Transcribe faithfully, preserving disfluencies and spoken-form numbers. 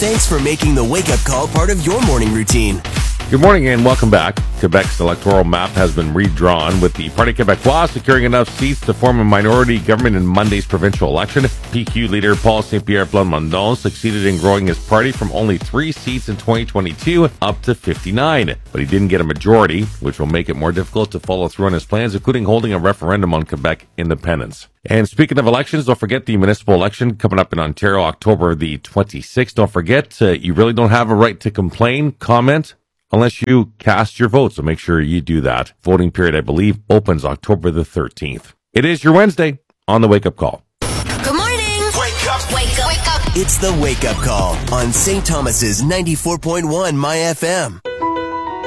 Thanks for making the wake-up call part of your morning routine. Good morning and welcome back. Quebec's electoral map has been redrawn, with the Parti Québécois securing enough seats to form a minority government in Monday's provincial election. P Q leader Paul Saint-Pierre Plamondon succeeded in growing his party from only three seats in twenty twenty-two up to fifty-nine. But he didn't get a majority, which will make it more difficult to follow through on his plans, including holding a referendum on Quebec independence. And speaking of elections, don't forget the municipal election coming up in Ontario, October the twenty-sixth. Don't forget, uh, you really don't have a right to complain, comment, unless you cast your vote, so make sure you do that. Voting period, I believe, opens October the thirteenth. It is your Wednesday on the Wake Up Call. Good morning. Wake up. Wake up. Wake up. It's the Wake Up Call on Saint Thomas's ninety-four point one My F M.